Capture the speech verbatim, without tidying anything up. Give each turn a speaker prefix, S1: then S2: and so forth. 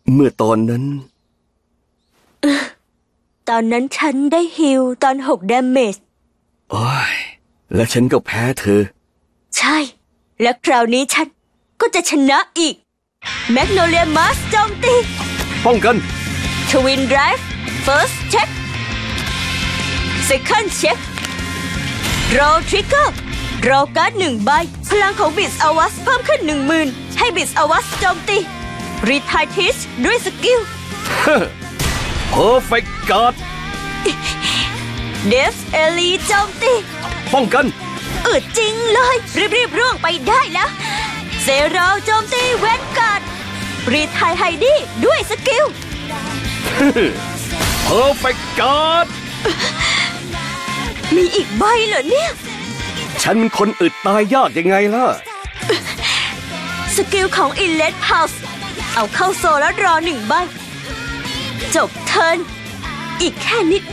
S1: เมื่อตอนนั้น
S2: ตอนนั้นฉันได้ฮิลตอนหกดาเมจ
S1: โอ้ยและฉันก็แพ้เธอ
S2: ใช่และคราวนี้ฉันก็จะชนะอีกแมกโนเลียมาสโจมตี
S1: ป้องกัน
S2: ทวินไดรฟ์เฟิร์สเช็คเซคันด์เช็ครอทริกเกอร์รอการ์ดหนึ่งใบพลังของบิสอวัสเพิ่มขึ้นหนึ่งหมื่นให้บิสอวัสโจมตีรีไททิชด้วยสกิล
S1: เพอร์เฟกต์การ์ด
S2: เดฟเอลีโจมตี
S1: ป้องกัน
S2: อึดจริงเลยรีบๆร่วงไปได้แล้วเซโรโจมตีแวนการ์ดรีไทไฮดี้ด้วยสกิล
S1: เพอร์เฟกต์การ์ด
S2: มีอีกใบเหรอเนี่ย
S1: ฉันเป็นคนอึดตายยากยังไงล่ะ
S2: สกิลของอินเลสพาวส์เอาเข้าโซแล้วรอหนึ่งใบจบเทิร์นอีกแค่นิด